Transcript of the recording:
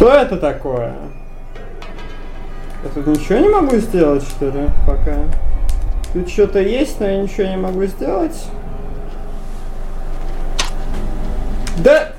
Что это такое? Я тут ничего не могу сделать, что ли, пока? Тут что-то есть, но я ничего не могу сделать. Да!